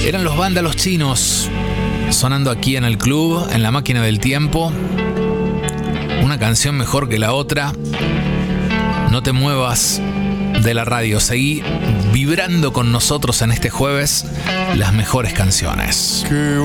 Eran los Vándalos Chinos, sonando aquí en el club, en la máquina del tiempo. Una canción mejor que la otra. No te muevas de la radio, seguí vibrando con nosotros en este jueves las mejores canciones. Qué